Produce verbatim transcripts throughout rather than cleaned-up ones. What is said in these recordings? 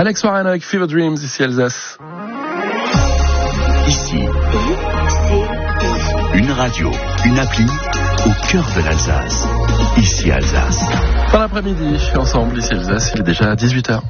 Alex Warren avec Fever Dreams, ici Alsace. Ici, une radio, une appli au cœur de l'Alsace. Ici Alsace. Dans l'après-midi, ensemble, ici Alsace, il est déjà dix-huit heures.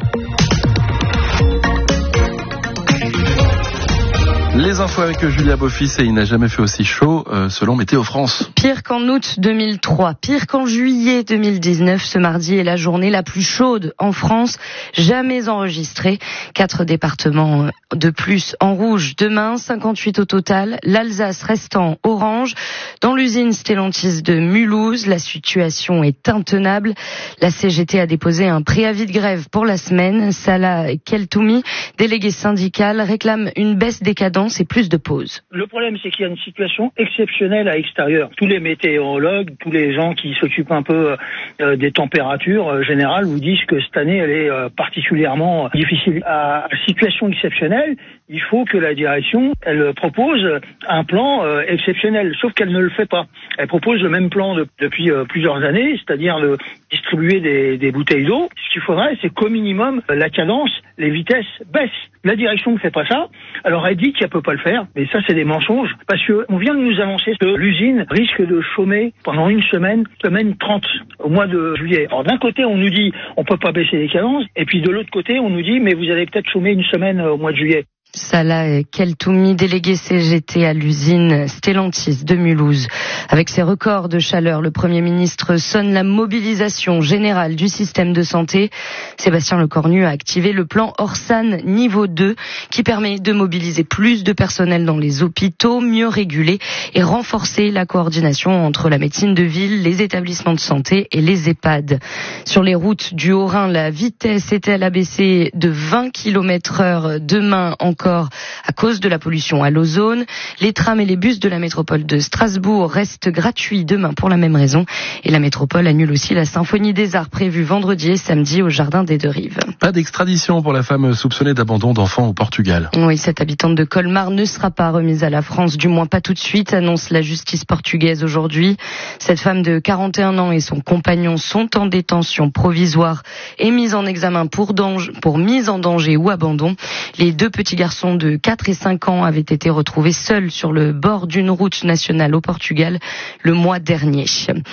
Les infos avec Julia Beaufils, et il n'a jamais fait aussi chaud euh, selon Météo France. Pire qu'en août deux mille trois, pire qu'en juillet deux mille dix-neuf. Ce mardi est la journée la plus chaude en France, jamais enregistrée. Quatre départements de plus en rouge demain, cinquante-huit au total. L'Alsace restant orange. Dans l'usine Stellantis de Mulhouse, la situation est intenable. La C G T a déposé un préavis de grève pour la semaine. Salah Keltoumi, délégué syndical, réclame une baisse des cadences et plus de pauses. Le problème, c'est qu'il y a une situation exceptionnelle à l'extérieur. Tous les météorologues, tous les gens qui s'occupent un peu euh, des températures euh, générales vous disent que cette année, elle est euh, particulièrement difficile. À, à situation exceptionnelle, il faut que la direction, elle propose un plan euh, exceptionnel, sauf qu'elle ne le fait pas. Elle propose le même plan de, depuis euh, plusieurs années, c'est-à-dire de distribuer des, des bouteilles d'eau. Ce qu'il faudrait, c'est qu'au minimum, la cadence, les vitesses baissent. La direction ne fait pas ça. Alors elle dit qu'elle peut pas le faire, mais ça c'est des mensonges, parce que on vient de nous annoncer que l'usine risque de chômer pendant une semaine, semaine trente, au mois de juillet. Alors d'un côté on nous dit on peut pas baisser les cadences, et puis de l'autre côté on nous dit mais vous allez peut-être chômer une semaine au mois de juillet. Salah Keltoumi, délégué C G T à l'usine Stellantis de Mulhouse. Avec ses records de chaleur, le Premier ministre sonne la mobilisation générale du système de santé. Sébastien Lecornu a activé le plan Orsan niveau deux qui permet de mobiliser plus de personnel dans les hôpitaux, mieux réguler et renforcer la coordination entre la médecine de ville, les établissements de santé et les EHPAD. Sur les routes du Haut-Rhin, la vitesse est-elle abaissée de vingt kilomètres heure demain encore à cause de la pollution à l'ozone. Les trams et les bus de la métropole de Strasbourg restent gratuits demain pour la même raison. Et la métropole annule aussi la symphonie des arts prévue vendredi et samedi au jardin des Deux Rives. Pas d'extradition pour la femme soupçonnée d'abandon d'enfants au Portugal. Oui, cette habitante de Colmar ne sera pas remise à la France, du moins pas tout de suite, annonce la justice portugaise aujourd'hui. Cette femme de quarante et un ans et son compagnon sont en détention provisoire et mise en examen pour, danger, pour mise en danger ou abandon. Les deux petits garçons de quatre et cinq ans avaient été retrouvés seuls sur le bord d'une route nationale au Portugal le mois dernier.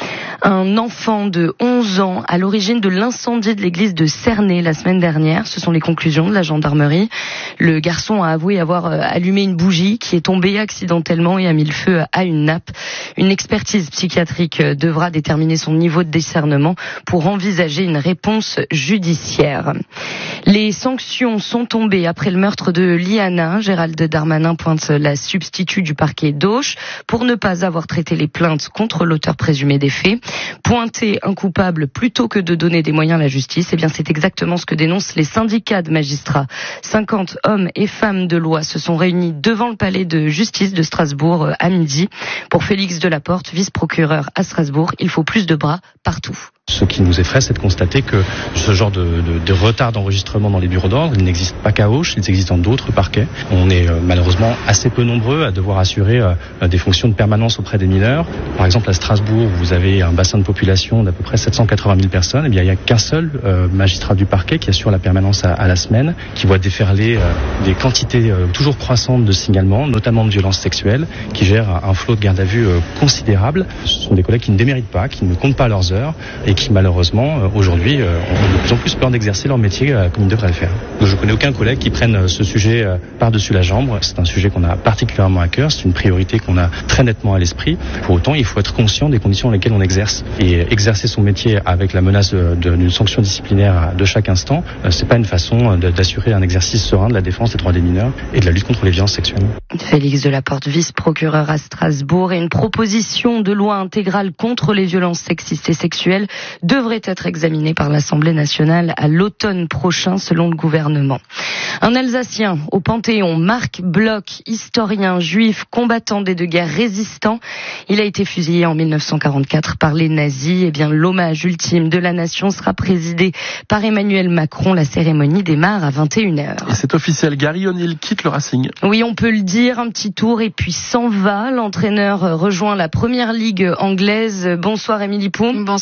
Un enfant de onze ans à l'origine de l'incendie de l'église de Cernay la semaine dernière. Ce sont les conclusions de la gendarmerie. Le garçon a avoué avoir allumé une bougie qui est tombée accidentellement et a mis le feu à une nappe. Une expertise psychiatrique devra déterminer son niveau de discernement pour envisager une réponse judiciaire. Les sanctions sont tombées après le meurtre de Liana. Gérald Darmanin pointe la substitut du parquet d'Auch pour ne pas avoir traité les plaintes contre l'auteur présumé des faits. Pointer un coupable plutôt que de donner des moyens à la justice, eh bien c'est exactement ce que dénoncent les syndicats de magistrats. cinquante hommes et femmes de loi se sont réunis devant le palais de justice de Strasbourg à midi. Pour Félix Delaporte, vice-procureur à Strasbourg, il faut plus de bras partout. Ce qui nous effraie, c'est de constater que ce genre de, de, de retard d'enregistrement dans les bureaux d'ordre, il n'existe pas qu'à Auch, il existe dans d'autres parquets. On est euh, malheureusement assez peu nombreux à devoir assurer euh, des fonctions de permanence auprès des mineurs. Par exemple, à Strasbourg, vous avez un bassin de population d'à peu près sept cent quatre-vingt mille personnes. Eh bien, il n'y a qu'un seul euh, magistrat du parquet qui assure la permanence à, à la semaine, qui voit déferler euh, des quantités euh, toujours croissantes de signalements, notamment de violences sexuelles, qui gère un flot de garde à vue euh, considérable. Ce sont des collègues qui ne déméritent pas, qui ne comptent pas leurs heures et qui malheureusement aujourd'hui ont de plus en plus peur d'exercer leur métier comme ils devraient le faire. Je ne connais aucun collègue qui prenne ce sujet par-dessus la jambe. C'est un sujet qu'on a particulièrement à cœur, c'est une priorité qu'on a très nettement à l'esprit. Pour autant, il faut être conscient des conditions dans lesquelles on exerce. Et exercer son métier avec la menace de, de, d'une sanction disciplinaire de chaque instant, c'est pas une façon de, d'assurer un exercice serein de la défense des droits des mineurs et de la lutte contre les violences sexuelles. Félix Delaporte, vice-procureur à Strasbourg, et une proposition de loi intégrale contre les violences sexistes et sexuelles devrait être examinée par l'Assemblée nationale à l'automne prochain, selon le gouvernement. Un Alsacien au Panthéon, Marc Bloch, historien juif, combattant des deux guerres, résistant. Il a été fusillé en mille neuf cent quarante-quatre par les nazis. Eh bien, l'hommage ultime de la nation sera présidé par Emmanuel Macron. La cérémonie démarre à vingt et une heures. Et c'est officiel, Gary O'Neill quitte le Racing. Oui, on peut le dire, un petit tour et puis s'en va. L'entraîneur rejoint la première ligue anglaise. Bonsoir Émilie Poum. Bonsoir.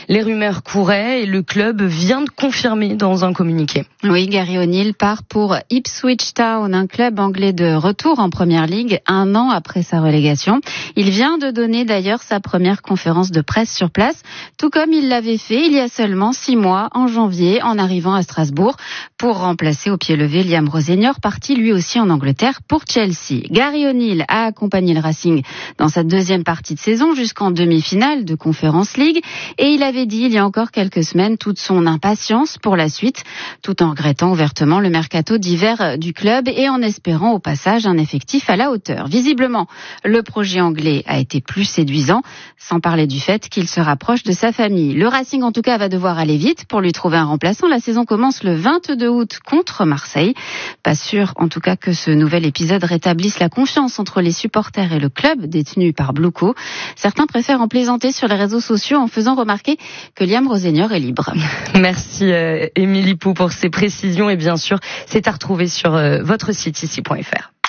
Les rumeurs couraient et le club vient de confirmer dans un communiqué. Oui, Gary O'Neill part pour Ipswich Town, un club anglais de retour en Première Ligue, un an après sa relégation. Il vient de donner d'ailleurs sa première conférence de presse sur place, tout comme il l'avait fait il y a seulement six mois, en janvier, en arrivant à Strasbourg, pour remplacer au pied levé Liam Rosenior, parti lui aussi en Angleterre pour Chelsea. Gary O'Neill a accompagné le Racing dans sa deuxième partie de saison jusqu'en demi-finale de Conference League, et il avait dit il y a encore quelques semaines toute son impatience pour la suite, tout en regrettant ouvertement le mercato d'hiver du club et en espérant au passage un effectif à la hauteur. Visiblement, le projet anglais a été plus séduisant, sans parler du fait qu'il se rapproche de sa famille. Le Racing en tout cas va devoir aller vite pour lui trouver un remplaçant. La saison commence le vingt-deux août contre Marseille. Pas sûr en tout cas que ce nouvel épisode rétablisse la confiance entre les supporters et le club détenu par Bluco. Certains préfèrent en plaisanter sur les réseaux sociaux en faisant remarquer que Liam Rosenior est libre. Merci euh, Émilie Pou pour ces précisions et bien sûr c'est à retrouver sur euh, votre site ici point f r.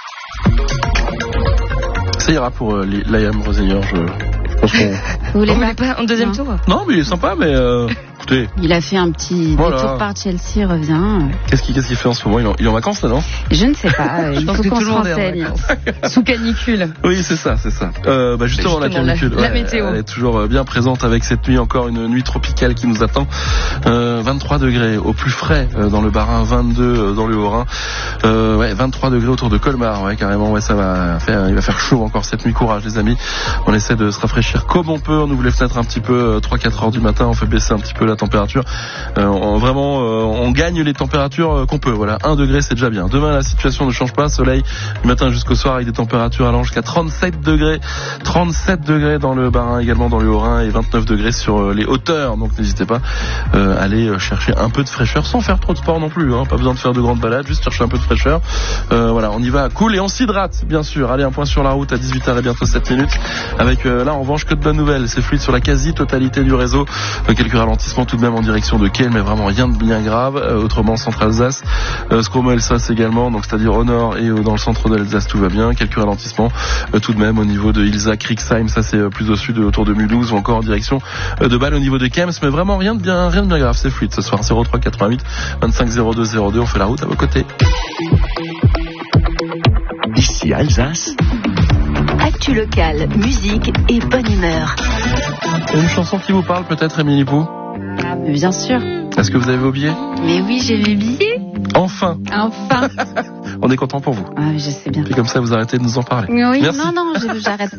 Ça ira pour euh, Liam Rosenior, je, je pense qu'on... Vous voulez Vous pas, voulez pas un deuxième non. tour? Non, mais il est sympa, mais euh, écoutez... Il a fait un petit Voilà. détour par Chelsea, il revient. Qu'est-ce qu'il, qu'est-ce qu'il fait en ce moment? Il est en, il est en vacances, là, non? Je ne sais pas, il Je pense faut que qu'on tout se le monde est en renseigne. vacances. Sous canicule. Oui, c'est ça, c'est ça. Euh, bah justement, Justement, la canicule, la- la ouais, météo. elle est toujours bien présente avec cette nuit, encore une nuit tropicale qui nous attend. Euh, vingt-trois degrés au plus frais euh, dans le Bas-Rhin, vingt-deux euh, dans le Haut-Rhin. Euh, ouais, vingt-trois degrés autour de Colmar, ouais, carrément. Ouais, ça va faire, il va faire chaud encore cette nuit. Courage, les amis. On essaie de se rafraîchir comme on peut. On ouvre les fenêtres un petit peu, euh, trois quatre heures du matin. On fait baisser un petit peu la température. Euh, on, vraiment, euh, on gagne les températures euh, qu'on peut. Voilà, un degré, c'est déjà bien. Demain, la situation ne change pas. Soleil du matin jusqu'au soir avec des températures allant jusqu'à trente-sept degrés. trente-sept degrés dans le Bas-Rhin, également dans le Haut-Rhin, et vingt-neuf degrés sur euh, les hauteurs. Donc n'hésitez pas euh, à aller chercher un peu de fraîcheur sans faire trop de sport non plus. Hein. Pas besoin de faire de grandes balades, juste chercher un peu de fraîcheur. Euh, voilà, on y va cool et on s'hydrate, bien sûr. Allez, un point sur la route à dix-huit heures et bientôt sept minutes. Avec euh, là, en revanche, que de bonnes nouvelles. C'est fluide sur la quasi-totalité du réseau. Euh, quelques ralentissements tout de même en direction de Kiel, mais vraiment rien de bien grave. Euh, autrement, Centre-Alsace, euh, Skromelsas également, donc c'est-à-dire au nord et euh, dans le centre de l'Alsace, tout va bien. Quelques ralentissements euh, tout de même au niveau de Ilsa, Kriegsheim, ça c'est euh, plus au sud, autour de Mulhouse, ou encore en direction euh, de Bâle au niveau de Kems, mais vraiment rien de bien, rien de bien grave. C'est fluide ce soir. zéro trois quatre-vingt-huit vingt-cinq zéro deux zéro deux. On fait la route à vos côtés. Ici Alsace, Actu locale, musique et bonne humeur. Une chanson qui vous parle peut-être, Émilie Pou? Ah, mais bien sûr. Est-ce que vous avez vos billets? Mais oui, j'ai mes billets. Enfin. Enfin. On est content pour vous. Ah, je sais bien. Et comme ça, vous arrêtez de nous en parler. Oui, Merci. non, non, je- j'arrête